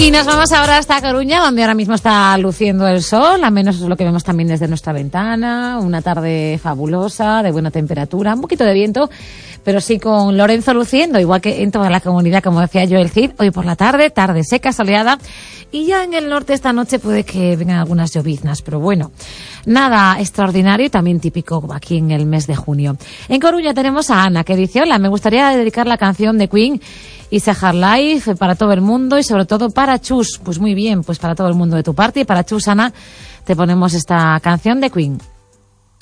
Y nos vamos ahora hasta Coruña, donde ahora mismo está luciendo el sol, al menos es lo que vemos también desde nuestra ventana, una tarde fabulosa, de buena temperatura, un poquito de viento, pero sí con Lorenzo luciendo, igual que en toda la comunidad, como decía yo, el Cid, hoy por la tarde seca, soleada, y ya en el norte esta noche puede que vengan algunas lloviznas, pero bueno, nada extraordinario y también típico aquí en el mes de junio. En Coruña tenemos a Ana, que dice: hola, me gustaría dedicar la canción de Queen It's a Hard Life para todo el mundo y sobre todo para Chus. Pues muy bien, pues para todo el mundo de tu parte y para Chus, Ana, te ponemos esta canción de Queen.